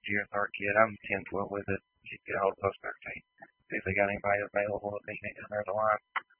Geothark kit. I'm 10-12 with it. You can get a hold of Post 13. See if they got anybody available if they need to. There's a line.